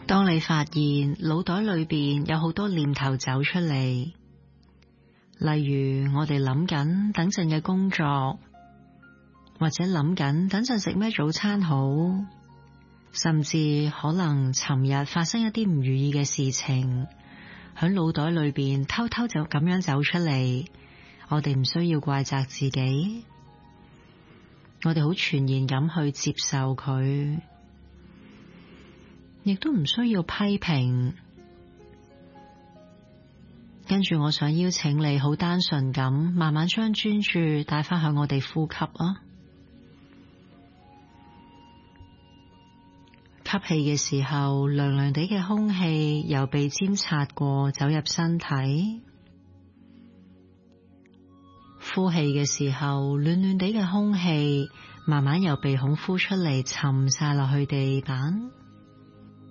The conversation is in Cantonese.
當你發現腦袋裏邊有好多念頭走出嚟，例如我哋諗緊等陣嘅工作，或者諗緊等陣食咩早餐好，甚至可能尋日發生一啲唔如意嘅事情，喺腦袋裏邊偷偷就咁樣走出嚟，我哋唔需要怪責自己，我哋好全然咁去接受佢，亦都唔需要批評。跟住我想邀請你好單純咁，慢慢將專注帶返向我哋呼吸啊。吸氣嘅時候，涼涼地嘅空氣由鼻尖擦過走入身體；呼氣嘅時候，暖暖地嘅空氣慢慢由鼻孔呼出嚟，沉晒落去地板。